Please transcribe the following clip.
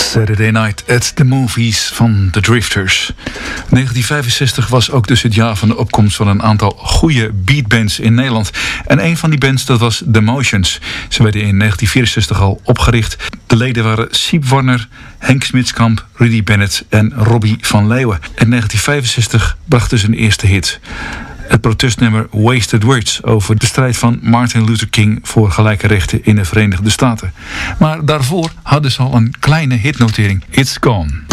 Saturday Night at the Movies van The Drifters. 1965 was ook dus het jaar van de opkomst van een aantal goede beatbands in Nederland. En een van die bands, dat was The Motions. Ze werden in 1964 al opgericht. De leden waren Siep Warner, Henk Smitskamp, Rudy Bennett en Robbie van Leeuwen. In 1965 brachten ze een eerste hit. Het protestnummer Wasted Words over de strijd van Martin Luther King voor gelijke rechten in de Verenigde Staten. Maar daarvoor hadden ze al een kleine hitnotering. It's Gone.